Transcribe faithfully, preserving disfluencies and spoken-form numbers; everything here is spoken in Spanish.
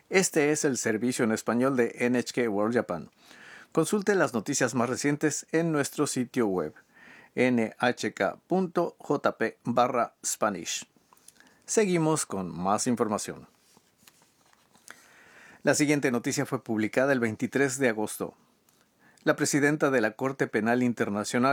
Este es el servicio en español de N H K World Japan. Consulte las noticias más recientes en nuestro sitio web n h k punto j p barra spanish. Seguimos con más información. La siguiente noticia fue publicada el veintitrés de agosto. La presidenta de la Corte Penal Internacional